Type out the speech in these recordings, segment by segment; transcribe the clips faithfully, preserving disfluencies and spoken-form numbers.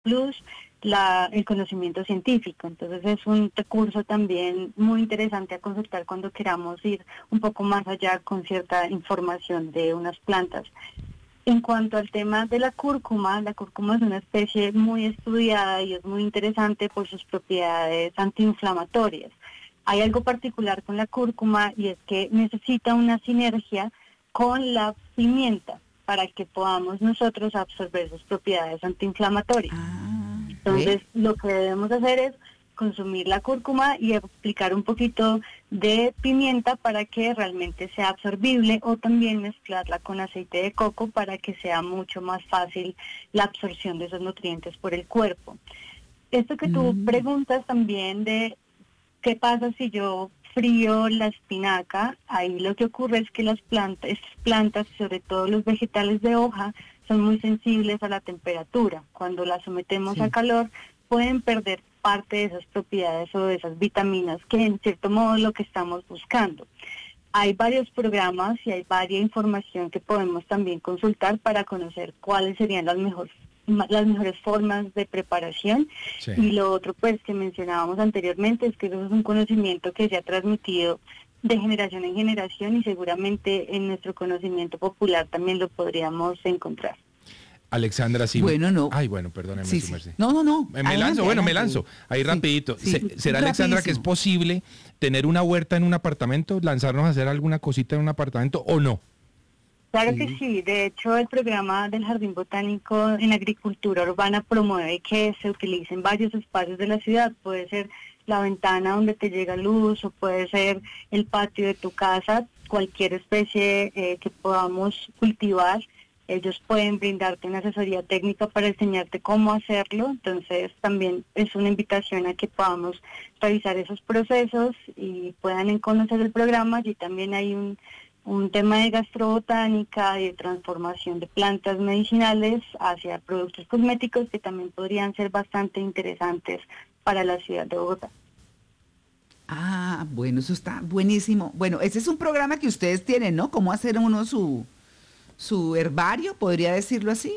plus la, el conocimiento científico. Entonces es un recurso también muy interesante a consultar cuando queramos ir un poco más allá con cierta información de unas plantas. En cuanto al tema de la cúrcuma, la cúrcuma es una especie muy estudiada y es muy interesante por sus propiedades antiinflamatorias. Hay algo particular con la cúrcuma y es que necesita una sinergia con la pimienta para que podamos nosotros absorber sus propiedades antiinflamatorias. Ah, Entonces, lo que debemos hacer es consumir la cúrcuma y aplicar un poquito de pimienta para que realmente sea absorbible, o también mezclarla con aceite de coco para que sea mucho más fácil la absorción de esos nutrientes por el cuerpo. Esto que tú Mm. preguntas también de qué pasa si yo frío la espinaca, ahí lo que ocurre es que las plantas, estas plantas, sobre todo los vegetales de hoja, son muy sensibles a la temperatura. Cuando las sometemos Sí. a calor, pueden perder parte de esas propiedades o de esas vitaminas que en cierto modo es lo que estamos buscando. Hay varios programas y hay varias información que podemos también consultar para conocer cuáles serían las mejores las mejores formas de preparación. Sí. Y lo otro pues que mencionábamos anteriormente es que eso es un conocimiento que se ha transmitido de generación en generación y seguramente en nuestro conocimiento popular también lo podríamos encontrar. Alexandra, sí. Bueno, no. Ay, bueno, perdóneme, Sí, su sí. merced. No, no, no. Me, me Adelante, lanzo, bueno, me adelante. lanzo. Ahí Sí, rapidito. sí. Se- ¿Será, Alexandra, que es Rapidísimo. posible tener una huerta en un apartamento, lanzarnos a hacer alguna cosita en un apartamento o no? Claro Sí. que sí, de hecho el programa del Jardín Botánico en Agricultura Urbana promueve que se utilicen varios espacios de la ciudad, puede ser la ventana donde te llega luz o puede ser el patio de tu casa, cualquier especie eh, que podamos cultivar. Ellos pueden brindarte una asesoría técnica para enseñarte cómo hacerlo, entonces también es una invitación a que podamos revisar esos procesos y puedan conocer el programa. Allí también hay un, un tema de gastrobotánica y de transformación de plantas medicinales hacia productos cosméticos que también podrían ser bastante interesantes para la ciudad de Bogotá. Ah, bueno, eso está buenísimo. Bueno, ese es un programa que ustedes tienen, ¿no? ¿Cómo hacer uno su, su herbario, podría decirlo así?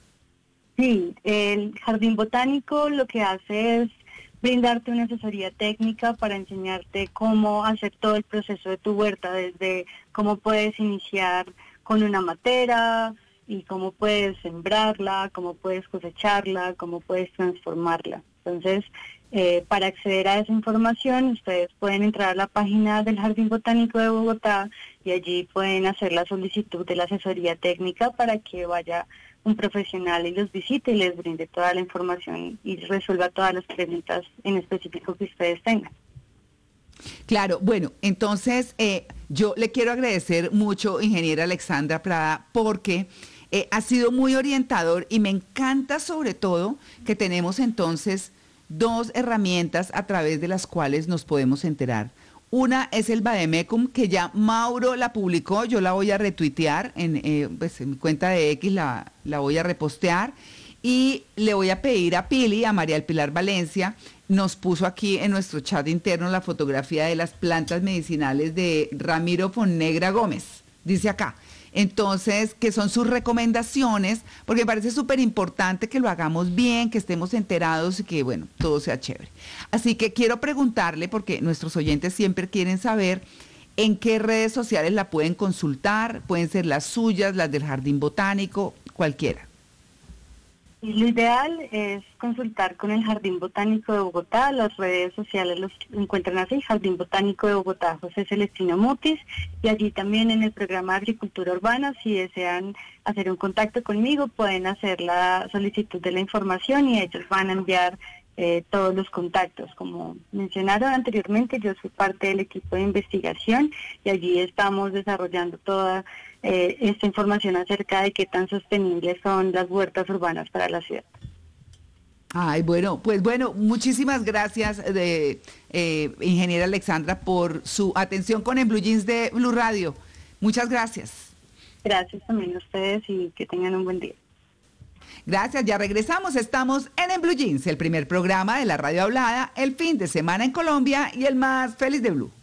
Sí, el Jardín Botánico lo que hace es brindarte una asesoría técnica para enseñarte cómo hacer todo el proceso de tu huerta, desde cómo puedes iniciar con una matera y cómo puedes sembrarla, cómo puedes cosecharla, cómo puedes transformarla. Entonces, eh, para acceder a esa información, ustedes pueden entrar a la página del Jardín Botánico de Bogotá y allí pueden hacer la solicitud de la asesoría técnica para que vaya un profesional y los visite y les brinde toda la información y resuelva todas las preguntas en específico que ustedes tengan. Claro, bueno, entonces eh, yo le quiero agradecer mucho, ingeniera Alexandra Prada, porque eh, ha sido muy orientador y me encanta sobre todo que tenemos entonces dos herramientas a través de las cuales nos podemos enterar. Una es el Vademecum, que ya Mauro la publicó, yo la voy a retuitear, en, eh, pues en mi cuenta de X la, la voy a repostear, y le voy a pedir a Pili, a María del Pilar Valencia, nos puso aquí en nuestro chat interno la fotografía de las plantas medicinales de Ramiro Fonnegra Gómez, dice acá. Entonces, que son sus recomendaciones, porque me parece súper importante que lo hagamos bien, que estemos enterados y que, bueno, todo sea chévere. Así que quiero preguntarle, porque nuestros oyentes siempre quieren saber en qué redes sociales la pueden consultar, pueden ser las suyas, las del Jardín Botánico, cualquiera. Y lo ideal es consultar con el Jardín Botánico de Bogotá, las redes sociales los encuentran así, Jardín Botánico de Bogotá, José Celestino Mutis, y allí también en el programa de Agricultura Urbana, si desean hacer un contacto conmigo, pueden hacer la solicitud de la información y ellos van a enviar eh, todos los contactos. Como mencionaron anteriormente, yo soy parte del equipo de investigación y allí estamos desarrollando toda eh, esta información acerca de qué tan sostenibles son las huertas urbanas para la ciudad. Ay, bueno, pues bueno, muchísimas gracias, de, eh, ingeniera Alexandra, por su atención con En Blue Jeans de Blue Radio. Muchas gracias. Gracias también a ustedes y que tengan un buen día. Gracias, ya regresamos. Estamos en En Blue Jeans, el primer programa de la radio hablada, el fin de semana en Colombia y el más feliz de Blue.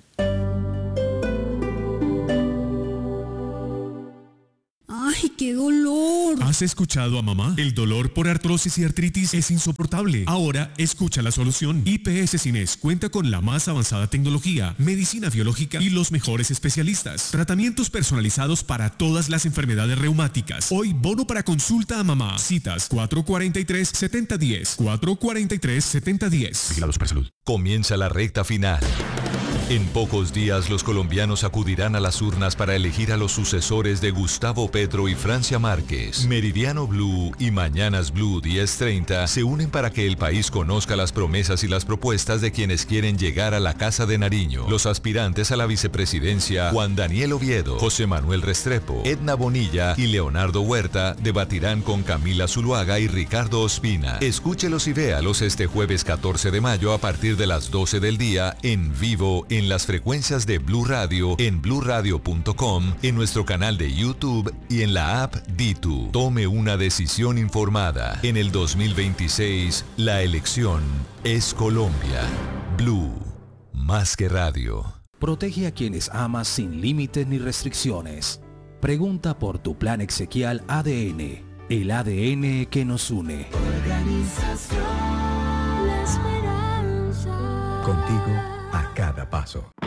¡Ay, qué dolor! ¿Ah, ¿Has escuchado a mamá? El dolor por artrosis y artritis es insoportable. Ahora escucha la solución. I P S Cines cuenta con la más avanzada tecnología, medicina biológica y los mejores especialistas. Tratamientos personalizados para todas las enfermedades reumáticas. Hoy bono para consulta a mamá. Citas cuatro cuatro tres, siete cero uno cero. cuatro cuatro tres, siete cero uno cero. Vigilados por salud. Comienza la recta final. En pocos días los colombianos acudirán a las urnas para elegir a los sucesores de Gustavo Petro y Francia Márquez. Meridiano Blue y Mañanas Blue diez treinta se unen para que el país conozca las promesas y las propuestas de quienes quieren llegar a la Casa de Nariño. Los aspirantes a la vicepresidencia, Juan Daniel Oviedo, José Manuel Restrepo, Edna Bonilla y Leonardo Huerta, debatirán con Camila Zuluaga y Ricardo Ospina. Escúchelos y véalos este jueves catorce de mayo a partir de las doce del día en vivo en en las frecuencias de Blue Radio, en blue radio punto com, en nuestro canal de YouTube y en la app Ditu. Tome una decisión informada. En el dos mil veintiséis, la elección es Colombia. Blue, más que radio. Protege a quienes amas sin límites ni restricciones. Pregunta por tu plan exequial A D N, el A D N que nos une. Organización La Esperanza. Contigo a cada paso.